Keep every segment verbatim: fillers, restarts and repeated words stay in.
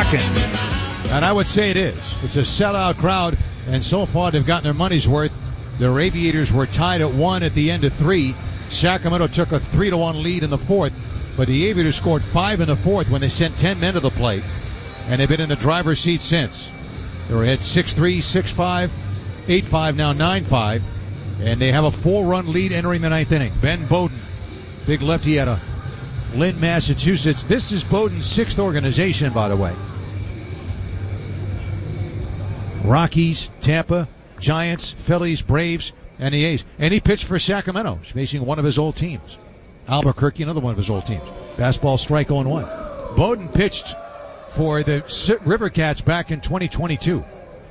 rocking. And I would say it is. It's a sellout crowd, and so far they've gotten their money's worth. Their Aviators were tied at one at the end of three. Sacramento took a three to one lead in the fourth, but the Aviators scored five in the fourth when they sent ten men to the plate, and they've been in the driver's seat since. They were ahead six three, six five, eight five, now nine five, and they have a four-run lead entering the ninth inning. Ben Bowden, big lefty out of Lynn, Massachusetts. This is Bowden's sixth organization, by the way. Rockies, Tampa, Giants, Phillies, Braves, and the A's. And he pitched for Sacramento. He's facing one of his old teams. Albuquerque, another one of his old teams. Fastball strike oh one. Bowden pitched for the River Cats back in twenty twenty-two.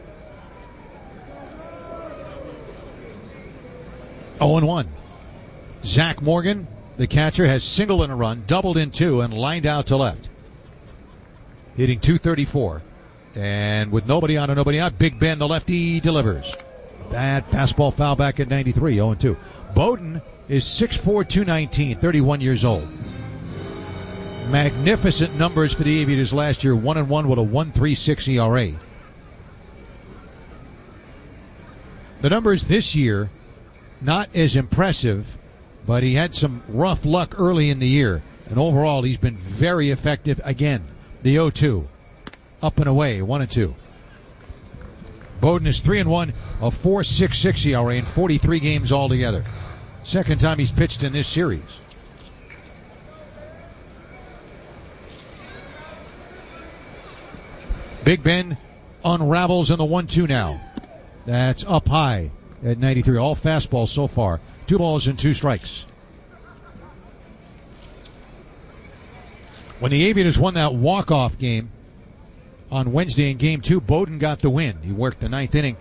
oh one. Zach Morgan, the catcher, has singled in a run, doubled in two, and lined out to left. Hitting two thirty-four. And with nobody on and nobody out, Big Ben, the lefty, delivers. Bad fastball foul back at ninety-three, oh two. Bowden is six four, two nineteen, thirty-one years old. Magnificent numbers for the Aviators last year, one and one with a one three six E R A. The numbers this year, not as impressive, but he had some rough luck early in the year. And overall, he's been very effective again. The oh two. Up and away, one and two. Bowden is three and one, a four six six E R A in forty-three games altogether. Second time he's pitched in this series. Big Ben unravels in the one two now. That's up high at ninety-three. All fastballs so far. Two balls and two strikes. When the Aviators won that walk-off game on Wednesday in game two, Bowden got the win. He worked the ninth inning.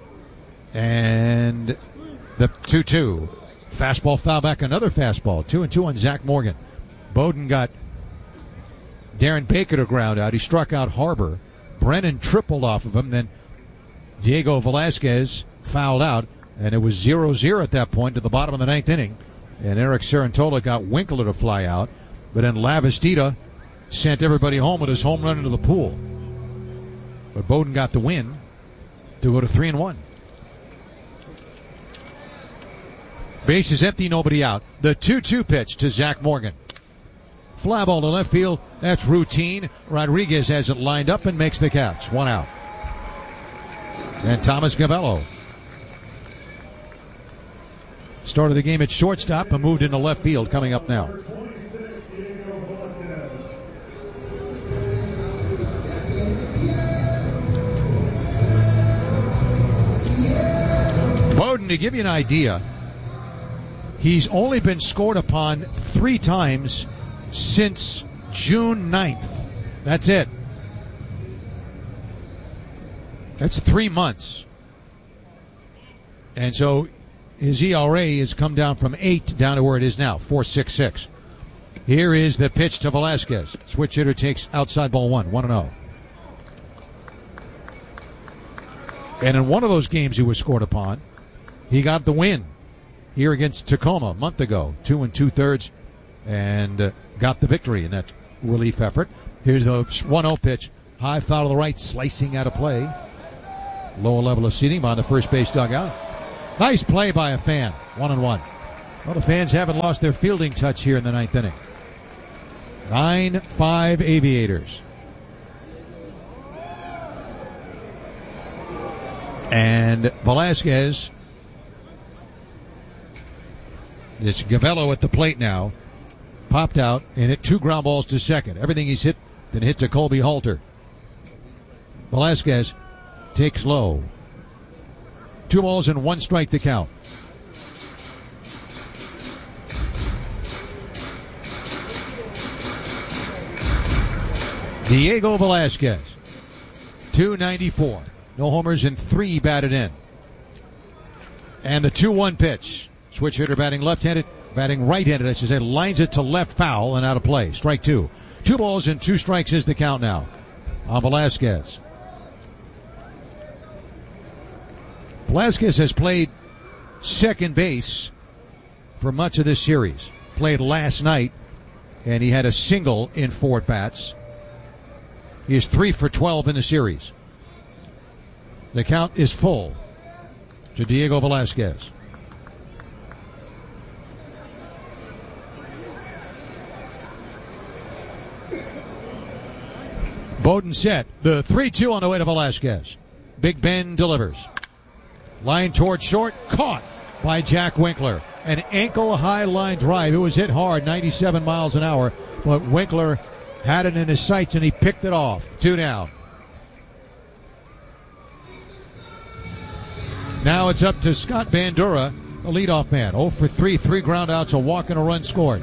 And the two two. Fastball foul back, another fastball. Two and two on Zach Morgan. Bowden got Darren Baker to ground out. He struck out Harbor. Brennan tripled off of him. Then Diego Velasquez fouled out. And it was zero zero at that point to the bottom of the ninth inning. And Eric Sarantola got Winkler to fly out. But then Lavastida sent everybody home with his home run into the pool. But Bowden got the win to go to three and one. Base is empty, nobody out. The two two pitch to Zach Morgan. Fly ball to left field. That's routine. Rodriguez has it lined up and makes the catch. One out. And Thomas Gavello started the game at shortstop and moved into left field coming up now. Bowden, to give you an idea, he's only been scored upon three times since June ninth. That's it. That's three months. And so his E R A has come down from eight down to where it is now, four six six. Here is the pitch to Velasquez. Switch hitter takes outside ball one, one and oh. And in one of those games he was scored upon, he got the win here against Tacoma a month ago, two and two thirds, and uh, got the victory in that relief effort. Here's the one oh pitch. High foul to the right, slicing out of play. Lower level of seating on the first base dugout. Nice play by a fan. One and one. Well, the fans haven't lost their fielding touch here in the ninth inning. nine five Aviators. And Velasquez, it's Gavello at the plate now, popped out and hit two ground balls to second. Everything he's hit been hit to Colby Halter. Velasquez takes low. Two balls and one strike to count. Diego Velasquez, two ninety-four. No homers and three batted in. And the two one pitch. Switch hitter batting left-handed, batting right-handed, I should say, lines it to left foul and out of play. Strike two. Two balls and two strikes is the count now on Velasquez. Velasquez has played second base for much of this series. Played last night, and he had a single in four at-bats. He is three for twelve in the series. The count is full to Diego Velasquez. Bowden set. The three two on the way to Velasquez. Big Ben delivers. Line toward short. Caught by Jack Winkler. An ankle-high line drive. It was hit hard, ninety-seven miles an hour. But Winkler had it in his sights, and he picked it off. Two down. Now it's up to Scott Bandura, the leadoff man. oh for three, three ground outs, a walk and a run scored.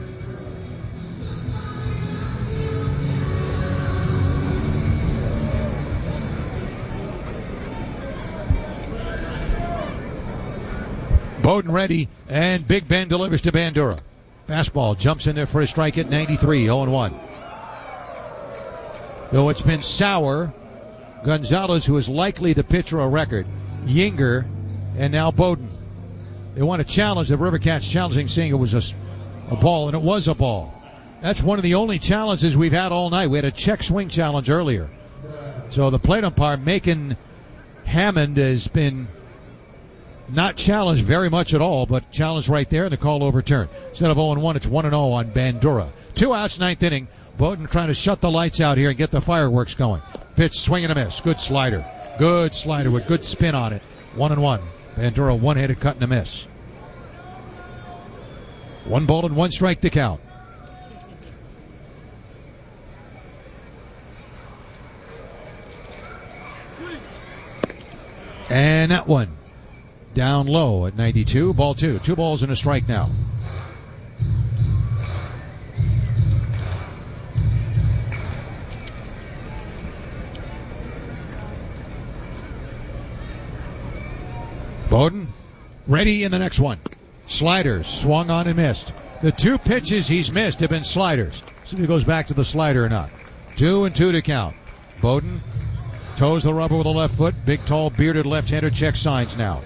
Bowden ready, and Big Ben delivers to Bandura. Fastball jumps in there for a strike at ninety-three, oh and one. Though it's been sour, Gonzalez, who is likely the pitcher of record, Yinger, and now Bowden. They want to challenge the River Cats, challenging, saying it was a, a ball, and it was a ball. That's one of the only challenges we've had all night. We had a check swing challenge earlier. So the plate umpire, Macon Hammond, has been not challenged very much at all, but challenged right there, and the call overturned. Instead of oh and one, it's one and oh on Bandura. Two outs, ninth inning. Bowden trying to shut the lights out here and get the fireworks going. Pitch, swing and a miss. Good slider. Good slider with good spin on it. One and one. Bandura one-handed cut and a miss. One ball and one strike to count. And that one down low at ninety-two. Ball two. Two balls and a strike now. Bowden ready in the next one. Sliders swung on and missed. The two pitches he's missed have been sliders. See if he goes back to the slider or not. Two and two to count. Bowden toes the rubber with the left foot. Big, tall, bearded left-hander checks signs now.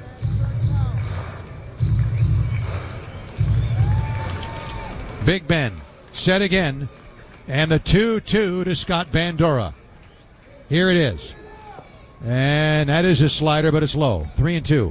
Big Ben set again. And the two two to Scott Bandura. Here it is. And that is a slider, but it's low. Three and two.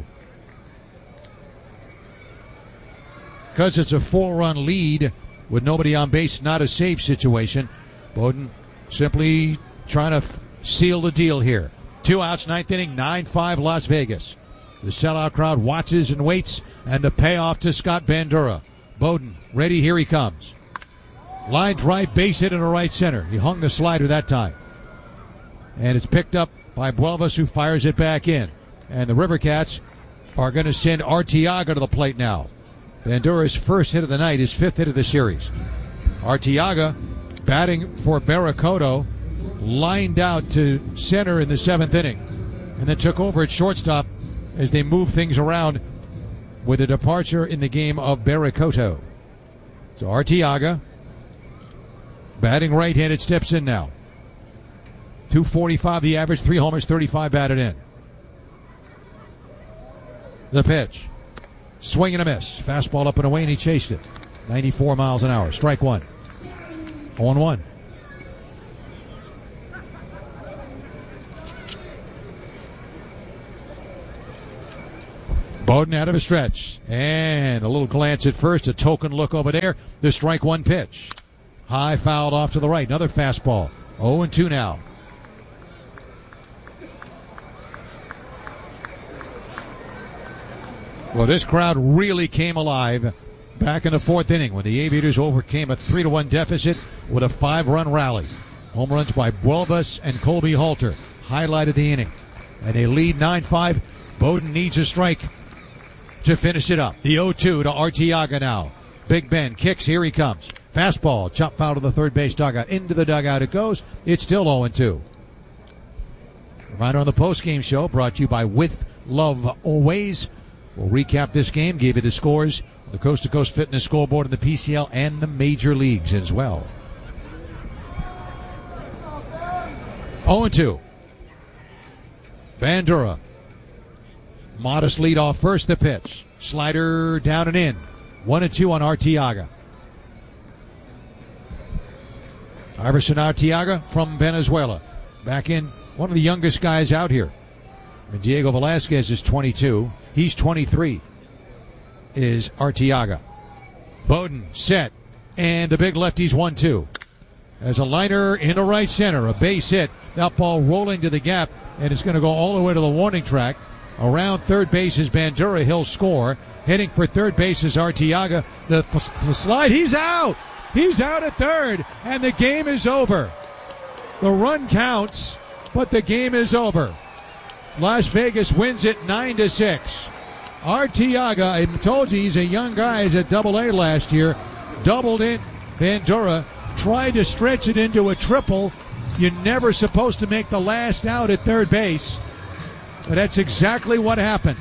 Because it's a four-run lead with nobody on base, not a save situation. Bowden simply trying to f- seal the deal here. Two outs, ninth inning, nine five Las Vegas. The sellout crowd watches and waits, and the payoff to Scott Bandura. Bowden ready, here he comes. Line drive, base hit into right center. He hung the slider that time. And it's picked up by Buelvas, who fires it back in. And the River Cats are going to send Arteaga to the plate now. Bandura's first hit of the night, his fifth hit of the series. Arteaga batting for Barracoto, lined out to center in the seventh inning, and then took over at shortstop as they moved things around with a departure in the game of Barracoto. So Arteaga, batting right-handed, steps in now. two forty-five the average, three homers, thirty-five batted in. The pitch. Swing and a miss. Fastball up and away, and he chased it. ninety-four miles an hour. Strike one. oh and one. Bowden out of a stretch. And a little glance at first. A token look over there. The strike one pitch. High fouled off to the right. Another fastball. oh and two now. Well, this crowd really came alive back in the fourth inning when the Aviators overcame a three to one deficit with a five-run rally. Home runs by Buelvas and Colby Halter highlighted the inning. And they lead nine five. Bowden needs a strike to finish it up. The oh two to Arteaga now. Big Ben kicks. Here he comes. Fastball. Chop foul to the third base dugout. Into the dugout it goes. It's still oh and two. Reminder on the postgame show brought to you by With Love Always. We'll recap this game, gave you the scores, the Coast to Coast Fitness Scoreboard in the P C L and the major leagues as well. oh and two. Bandura. Modest lead off first, the pitch. Slider down and in. one and two on Arteaga. Iverson Arteaga from Venezuela. back in, one of the youngest guys out here. And Diego Velasquez is twenty-two. He's twenty-three. Is Arteaga. Bowden set. And the big lefty's one two. As a liner into right center. A base hit. That ball rolling to the gap. And it's going to go all the way to the warning track. Around third base is Bandura. He'll score. Hitting for third base is Arteaga. The, the slide. He's out. He's out at third. And the game is over. The run counts, but the game is over. Las Vegas wins it nine to six. Arteaga, I told you he's a young guy. He's at double A last year. Doubled in. Bandura tried to stretch it into a triple. You're never supposed to make the last out at third base. But that's exactly what happened.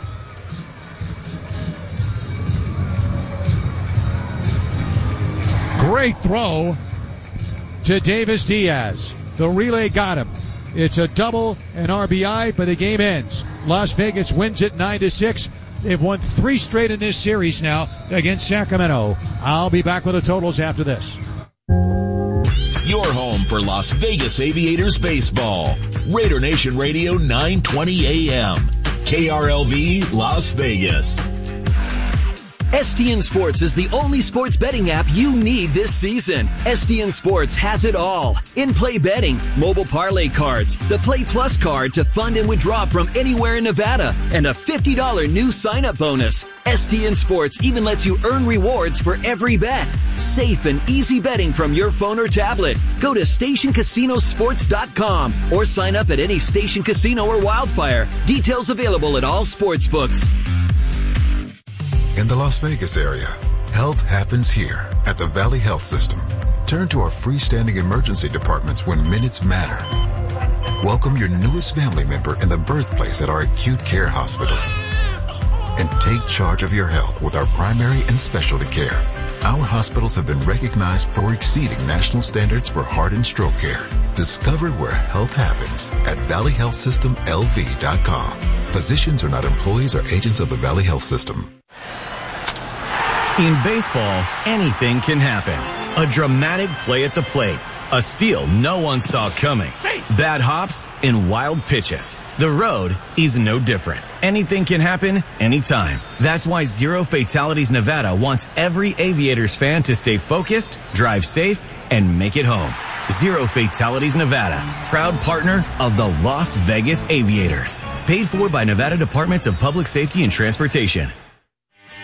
Great throw to Davis Diaz. The relay got him. It's a double, an R B I, but the game ends. Las Vegas wins it nine to six. They've won three straight in this series now against Sacramento. I'll be back with the totals after this. Your home for Las Vegas Aviators baseball. Raider Nation Radio nine twenty A M. K R L V Las Vegas. S T N Sports is the only sports betting app you need this season. S T N Sports has it all. In-play betting, mobile parlay cards, the Play Plus card to fund and withdraw from anywhere in Nevada, and a fifty dollars new sign-up bonus. S T N Sports even lets you earn rewards for every bet. Safe and easy betting from your phone or tablet. Go to station casino sports dot com or sign up at any Station Casino or Wildfire. Details available at all sportsbooks. In the Las Vegas area, health happens here at the Valley Health System. Turn to our freestanding emergency departments when minutes matter. Welcome your newest family member in the birthplace at our acute care hospitals. And take charge of your health with our primary and specialty care. Our hospitals have been recognized for exceeding national standards for heart and stroke care. Discover where health happens at valley health system l v dot com. Physicians are not employees or agents of the Valley Health System. In baseball, anything can happen. A dramatic play at the plate. A steal no one saw coming. Bad hops and wild pitches. The road is no different. Anything can happen anytime. That's why Zero Fatalities Nevada wants every Aviators fan to stay focused, drive safe, and make it home. Zero Fatalities Nevada, proud partner of the Las Vegas Aviators. Paid for by Nevada Departments of Public Safety and Transportation.